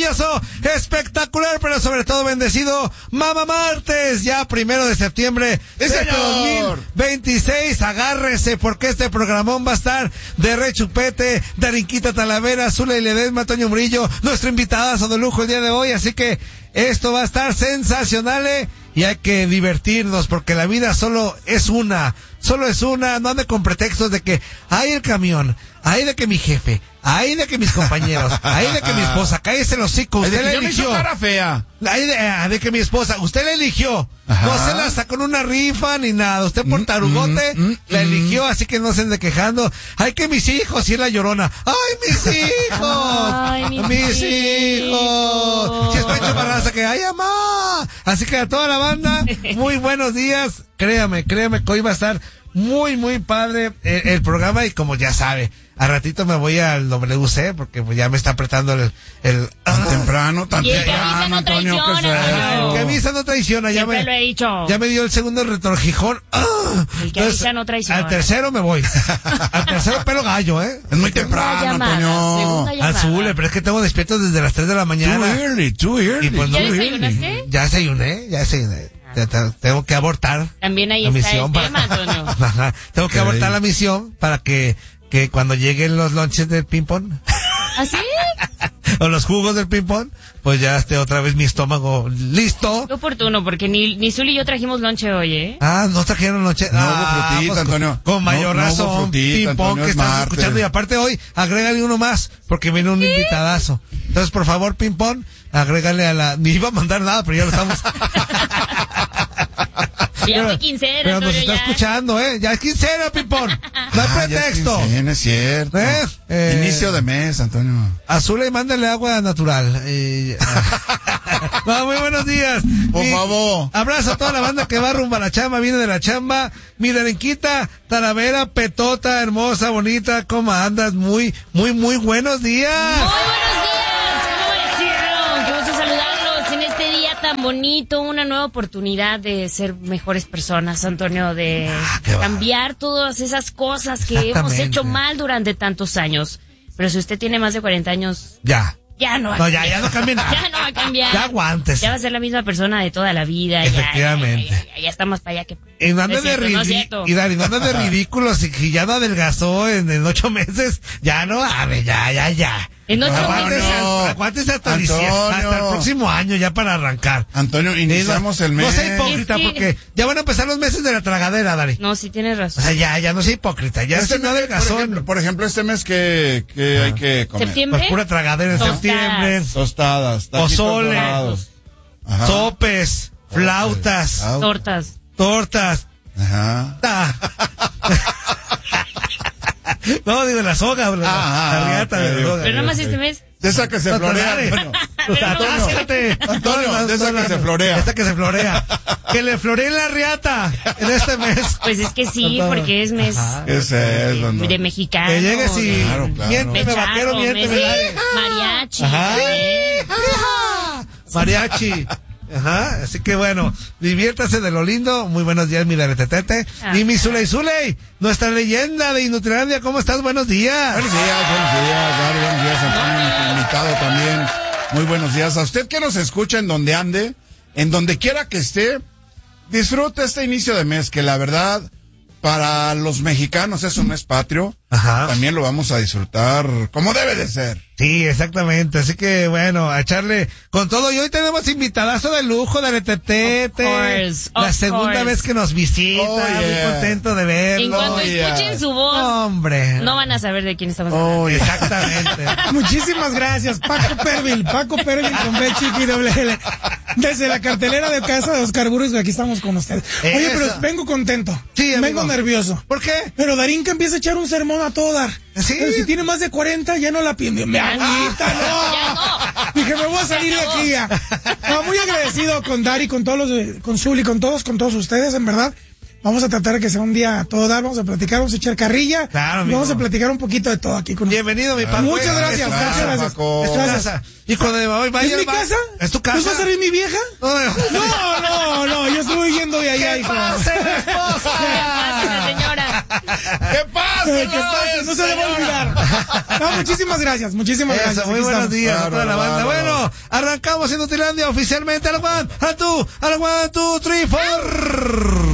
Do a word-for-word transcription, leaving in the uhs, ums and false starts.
maravilloso, espectacular, pero sobre todo bendecido Mamá Martes, ya primero de septiembre de dos mil veintiséis. Agárrese porque este programón va a estar de rechupete, Darinquita Talavera, Zula y Ledesma, Toño Murillo, nuestro invitadazo de lujo el día de hoy, así que esto va a estar sensacional, ¿eh? Y hay que divertirnos porque la vida solo es una, solo es una, no ande con pretextos de que hay el camión, hay de que mi jefe, hay de que mis compañeros, hay de que mi esposa, cállese el hocico, usted la eligió. Cara fea. Hay de, ah, de que mi esposa, usted la eligió. Ajá. No se la sacó en una rifa ni nada, usted por tarugote mm, mm, mm, la eligió, así que no se ande quejando. Ay, que mis hijos, y es la llorona. Ay, mis hijos, ay, mis, mis hijos. Si es Pancho Barraza que, ay, mamá. Así que a toda la banda, muy buenos días. Créame, créame que hoy va a estar muy, muy padre el, el programa y como ya sabe, a ratito me voy al W C porque pues ya me está apretando el... el tan ah, temprano, tan temprano, Antonio. El que avisa no traiciona. Ya Siempre me, lo he dicho. Ya me dio el segundo retorquijón. Ah, el que avisa no traiciona. Al tercero me voy. Al tercero pelo gallo, ¿eh? Es muy temprano, Antonio. Azul, pero es que tengo despierto desde las tres de la mañana. Too early, too early. Y pues, ¿Ya no, desayunaste? Ya desayuné, ya desayuné. Tengo que abortar. También ahí la está misión el para... tema, Antonio. Ajá. Tengo que abortar la misión para que, que cuando lleguen los lonches del ping-pong. ¿Así? O los jugos del ping-pong, pues ya esté otra vez mi estómago listo. Qué oportuno, porque ni, ni Zuli y yo trajimos lonche hoy, ¿eh? Ah, ¿no trajeron lonche? No ah, hubo frutita, pues, Antonio. Con mayor no, razón, no frutita, ping-pong Antonio, que es estás martes. escuchando. Y aparte hoy, agrégale uno más, porque viene un ¿Sí? invitadazo. Entonces, por favor, ping-pong, agrégale a la... Ni iba a mandar nada, pero ya lo estamos... Ya fue quincena, pero nos está ya. escuchando, ¿eh? Ya es quincena, ping-pong. No hay ah, pretexto. Sí, es cierto. ¿Eh? Eh, Inicio de mes, Antonio. Azul y mándale agua natural. Eh, no, muy buenos días. Por Mi, favor. Abrazo a toda la banda que va rumbo a la chamba, viene de la chamba. Mi Darinquita Talavera, petota, hermosa, bonita, ¿cómo andas? Muy, muy, muy buenos días. Muy buenos días. ¿Cómo decirlo? Qué gusto saludarlos en este día tan bonito, una nueva oportunidad de ser mejores personas, Antonio, de ah, cambiar todas esas cosas que hemos hecho mal durante tantos años. Pero si usted tiene más de cuarenta años... Ya. Ya no va no, a ya, ya no cambia nada. Ya no va a cambiar. Ya aguantes. Ya va a ser la misma persona de toda la vida. Efectivamente. Ya, ya, ya, ya está más para allá que... Y no andes de ridículos. Y Dari, no andes de ridículos. Y ya no adelgazó en, en ocho meses. Ya no, a ver, ya, ya, ya. En ocho aguántese, meses. Aguántese hasta, hasta el próximo año ya para arrancar. Antonio, iniciamos el mes. No sea hipócrita es que... porque ya van a empezar los meses de la tragadera, Dari. No, sí tienes razón. O sea, ya, ya no sea hipócrita. Ya este se no adelgazó. Por ejemplo, por ejemplo, este mes que, que ah. hay que comer. ¿Septiembre? Pues pura tragadera en Tostadas. septiembre. Tostadas. Pozoles. Sopes. Flautas. Ah, tortas. Tortas. Ajá. Ah. No, digo la soga, bro. Ah, la riata okay, de la soga. Pero nada más este mes. De esa que se no, florea, Antonio. Antonio. Antonio, de esa que se florea. Esta que se florea. Que le floree la riata en este mes. Pues es que sí, porque es mes es eso, de, de mexicano. Que llegue si claro, claro. miénteme, vaquero, miénteme. Mariachi. Ajá. Mariachi. Ajá, así que bueno, diviértase de lo lindo. Muy buenos días, mi Daretetete. Y mi Zuley Zuley, nuestra leyenda de Inutilandia. ¿Cómo estás? Buenos días. Buenos días, buenos días, Dari, buenos días, Antonio, nuestro invitado también. Muy buenos días. A usted que nos escucha en donde ande, en donde quiera que esté, disfrute este inicio de mes, que la verdad, para los mexicanos es un mes patrio. Ajá. También lo vamos a disfrutar como debe de ser. Sí, exactamente. Así que, bueno, a echarle con todo. Y hoy tenemos invitadazo de lujo de Aretetete. La segunda course. vez que nos visita. Oh, yeah. Muy contento de verlo. En cuanto oh, escuchen yeah. su voz, hombre, no van a saber de quién estamos hablando. Oh, exactamente. Muchísimas gracias, Paco Pervil. Paco Pervil con B chiqui doble L. Desde la cartelera de casa de Oscar Burgos, aquí estamos con ustedes. Oye, Eso. pero vengo contento. Sí, amigo. Vengo nervioso. ¿Por qué? Pero Darinka empieza a echar un sermón a todo dar. ¿Sí? Pero si tiene más de cuarenta, ya no la pide. Me agüita, no. Ya no. Dije, me voy a salir de aquí ya. No, muy agradecido con Dari, con todos los, con Zuli, con todos, con todos ustedes, en verdad. Vamos a tratar de que sea un día a todo dar, vamos a platicar, vamos a echar carrilla. Claro, y vamos a platicar un poquito de todo aquí con Bienvenido, mi Paco. Muchas gracias, Gracias, muchas gracias. Paco. Gracias. Hijo de hoy, vaya. ¿Es mi casa? ¿Es tu casa? ¿Tú vas a ser mi vieja? No, no, no, yo estoy yendo de allá, ¿Qué hijo. pasa, esposa? ¿Qué pasa, señora? ¿Qué pasa? ¿Qué pasa? No se le va a olvidar. No, muchísimas gracias, muchísimas Eso, gracias. muy Aquí buenos estamos. días a toda la banda. Bárbaro, bárbaro. Bueno, arrancamos en Utilandia oficialmente. A la one, a two, a la one, two, three, four.